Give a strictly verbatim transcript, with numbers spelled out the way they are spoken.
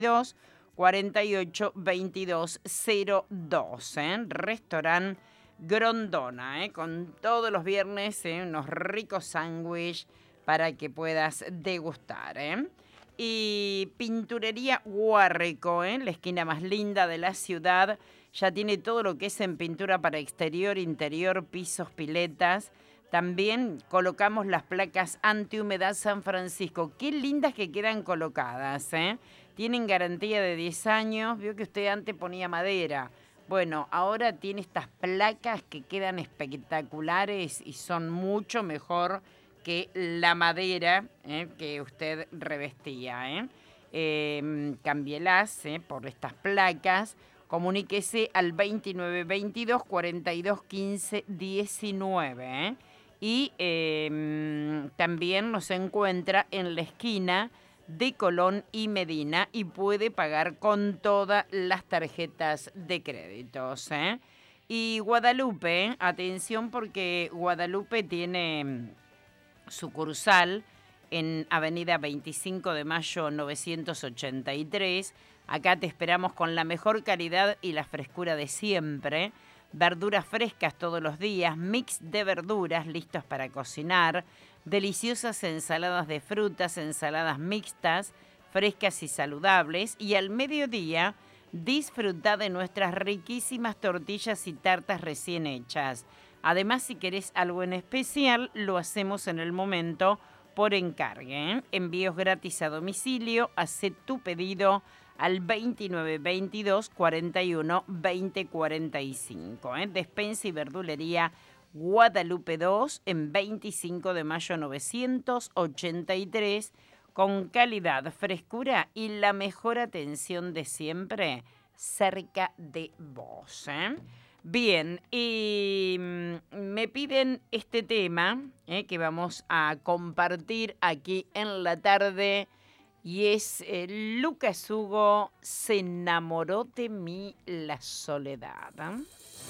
dos cuarenta y ocho veintidós cero dos, ¿eh? Restaurant Grondona, ¿eh? Con todos los viernes, ¿eh? Unos ricos sándwiches para que puedas degustar, ¿eh? Y Pinturería Guarreco, ¿eh? La esquina más linda de la ciudad. Ya tiene todo lo que es en pintura para exterior, interior, pisos, piletas. También colocamos las placas antihumedad San Francisco. Qué lindas que quedan colocadas, ¿eh? Tienen garantía de diez años. Vio que usted antes ponía madera. Bueno, ahora tiene estas placas que quedan espectaculares y son mucho mejor que la madera, ¿eh? Que usted revestía, ¿eh? Eh, cámbielas, ¿eh? Por estas placas. Comuníquese al veintinueve veintidós cuarenta y dos quince diecinueve, ¿eh? Y eh, también nos encuentra en la esquina de Colón y Medina y puede pagar con todas las tarjetas de créditos, ¿eh? Y Guadalupe, atención porque Guadalupe tiene sucursal en Avenida veinticinco de mayo novecientos ochenta y tres. Acá te esperamos con la mejor calidad y la frescura de siempre. Verduras frescas todos los días, mix de verduras listos para cocinar, deliciosas ensaladas de frutas, ensaladas mixtas, frescas y saludables. Y al mediodía, disfruta de nuestras riquísimas tortillas y tartas recién hechas. Además, si querés algo en especial, lo hacemos en el momento por encargue, ¿eh? Envíos gratis a domicilio. Hacé tu pedido al veintinueve veintidós cuarenta y uno veinte cuarenta y cinco. ¿eh? Despensa y verdulería Guadalupe dos en veinticinco de mayo novecientos ochenta y tres. Con calidad, frescura y la mejor atención de siempre cerca de vos, ¿eh? Bien, y me piden este tema, eh, que vamos a compartir aquí en la tarde, y es eh, Lucas Hugo, Se enamoró de mí la soledad, ¿eh?